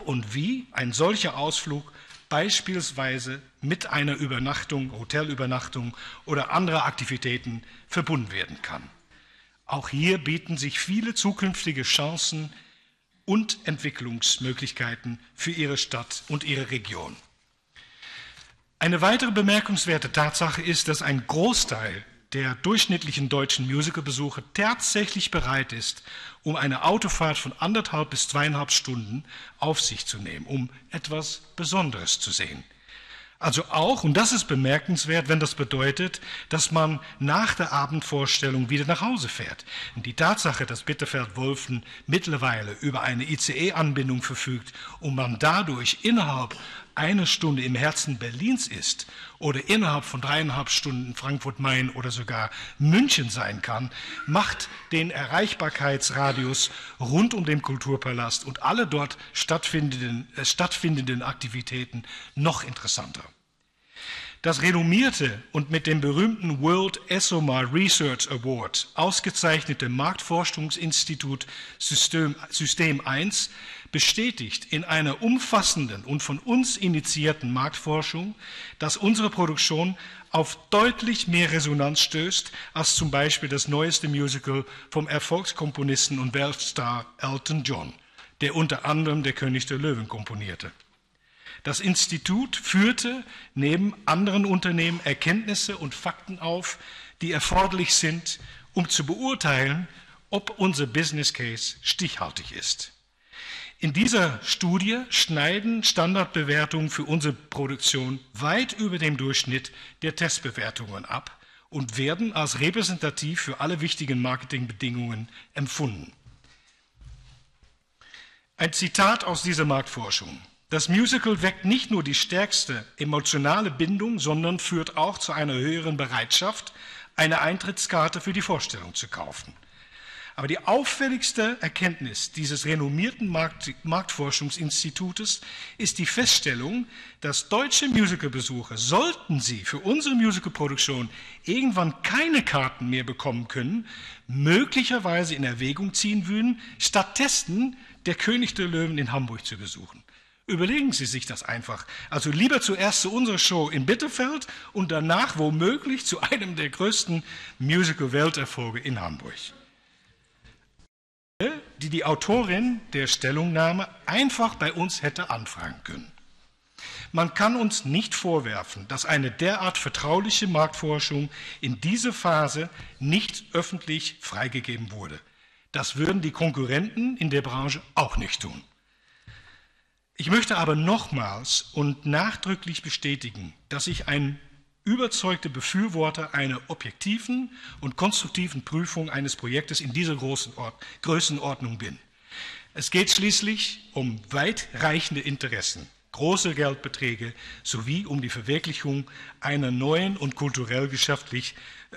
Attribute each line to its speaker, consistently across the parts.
Speaker 1: und wie ein solcher Ausflug beispielsweise mit einer Übernachtung, Hotelübernachtung oder anderer Aktivitäten verbunden werden kann. Auch hier bieten sich viele zukünftige Chancen und Entwicklungsmöglichkeiten für Ihre Stadt und Ihre Region. Eine weitere bemerkenswerte Tatsache ist, dass ein Großteil der durchschnittlichen deutschen Musicalbesucher tatsächlich bereit ist, um eine Autofahrt von 1,5 bis 2,5 Stunden auf sich zu nehmen, um etwas Besonderes zu sehen. Also auch, und das ist bemerkenswert, wenn das bedeutet, dass man nach der Abendvorstellung wieder nach Hause fährt. Und die Tatsache, dass Bitterfeld-Wolfen mittlerweile über eine ICE-Anbindung verfügt und man dadurch innerhalb einer Stunde im Herzen Berlins ist oder innerhalb von 3,5 Stunden Frankfurt-Main oder sogar München sein kann, macht den Erreichbarkeitsradius rund um den Kulturpalast und alle dort stattfindenden Aktivitäten noch interessanter. Das renommierte und mit dem berühmten World ESOMAR Research Award ausgezeichnete Marktforschungsinstitut System 1 bestätigt in einer umfassenden und von uns initiierten Marktforschung, dass unsere Produktion auf deutlich mehr Resonanz stößt als zum Beispiel das neueste Musical vom Erfolgskomponisten und Weltstar Elton John, der unter anderem Der König der Löwen komponierte. Das Institut führte neben anderen Unternehmen Erkenntnisse und Fakten auf, die erforderlich sind, um zu beurteilen, ob unser Business Case stichhaltig ist. In dieser Studie schneiden Standardbewertungen für unsere Produktion weit über dem Durchschnitt der Testbewertungen ab und werden als repräsentativ für alle wichtigen Marketingbedingungen empfunden. Ein Zitat aus dieser Marktforschung: Das Musical weckt nicht nur die stärkste emotionale Bindung, sondern führt auch zu einer höheren Bereitschaft, eine Eintrittskarte für die Vorstellung zu kaufen. Aber die auffälligste Erkenntnis dieses renommierten Marktforschungsinstitutes ist die Feststellung, dass deutsche Musicalbesucher, sollten sie für unsere Musicalproduktion irgendwann keine Karten mehr bekommen können, möglicherweise in Erwägung ziehen würden, stattdessen Der König der Löwen in Hamburg zu besuchen. Überlegen Sie sich das einfach. Also lieber zuerst zu unserer Show in Bitterfeld und danach womöglich zu einem der größten Musical-Welterfolge in Hamburg. Die Autorin der Stellungnahme einfach bei uns hätte anfragen können. Man kann uns nicht vorwerfen, dass eine derart vertrauliche Marktforschung in dieser Phase nicht öffentlich freigegeben wurde. Das würden die Konkurrenten in der Branche auch nicht tun. Ich möchte aber nochmals und nachdrücklich bestätigen, dass ich ein überzeugter Befürworter einer objektiven und konstruktiven Prüfung eines Projektes in dieser Größenordnung bin. Es geht schließlich um weitreichende Interessen, große Geldbeträge sowie um die Verwirklichung einer neuen und kulturell gesellschaftlich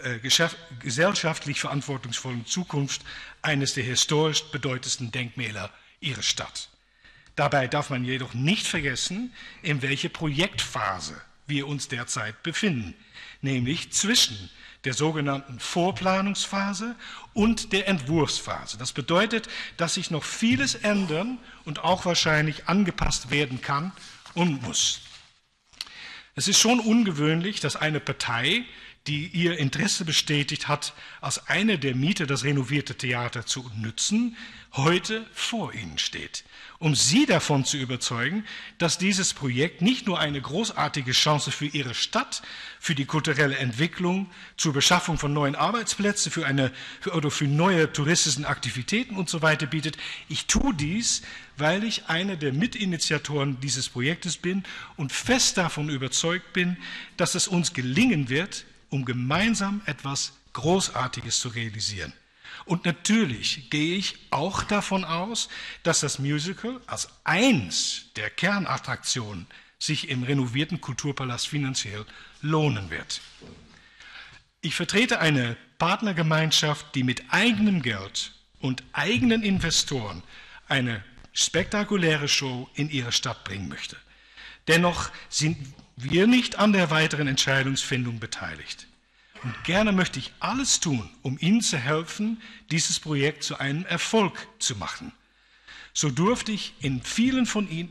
Speaker 1: verantwortungsvollen Zukunft eines der historisch bedeutendsten Denkmäler Ihrer Stadt. Dabei darf man jedoch nicht vergessen, in welcher Projektphase wir uns derzeit befinden, nämlich zwischen der sogenannten Vorplanungsphase und der Entwurfsphase. Das bedeutet, dass sich noch vieles ändern und auch wahrscheinlich angepasst werden kann und muss. Es ist schon ungewöhnlich, dass eine Partei, die ihr Interesse bestätigt hat, als eine der Mieter das renovierte Theater zu nützen, heute vor Ihnen steht, um Sie davon zu überzeugen, dass dieses Projekt nicht nur eine großartige Chance für Ihre Stadt, für die kulturelle Entwicklung, zur Beschaffung von neuen Arbeitsplätzen, für neue touristische Aktivitäten und so weiter bietet. Ich tue dies, weil ich einer der Mitinitiatoren dieses Projektes bin und fest davon überzeugt bin, dass es uns gelingen wird, um gemeinsam etwas Großartiges zu realisieren. Und natürlich gehe ich auch davon aus, dass das Musical als eins der Kernattraktionen sich im renovierten Kulturpalast finanziell lohnen wird. Ich vertrete eine Partnergemeinschaft, die mit eigenem Geld und eigenen Investoren eine spektakuläre Show in ihre Stadt bringen möchte. Dennoch sind wir nicht an der weiteren Entscheidungsfindung beteiligt. Und gerne möchte ich alles tun, um Ihnen zu helfen, dieses Projekt zu einem Erfolg zu machen. So durfte ich in vielen von Ihnen